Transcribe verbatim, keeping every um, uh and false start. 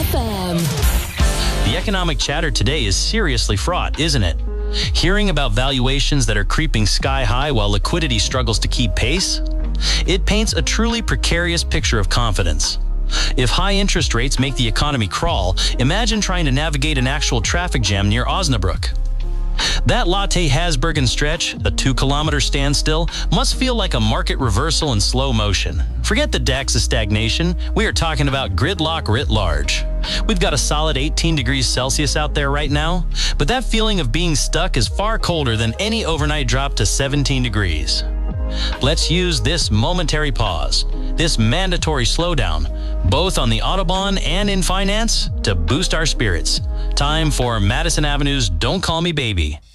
F M. The economic chatter today is seriously fraught, isn't it? Hearing about valuations that are creeping sky high while liquidity struggles to keep pace? It paints a truly precarious picture of confidence. If high interest rates make the economy crawl, imagine trying to navigate an actual traffic jam near Osnabrück. That Lotte Hasbergen stretch, a two-kilometer standstill, must feel like a market reversal in slow motion. Forget the DAX's stagnation. We are talking about gridlock writ large. We've got a solid eighteen degrees Celsius out there right now, but that feeling of being stuck is far colder than any overnight drop to seventeen degrees. Let's use this momentary pause, this mandatory slowdown, both on the Autobahn and in finance, to boost our spirits. Time for Madison Avenue's Don't Call Me Baby.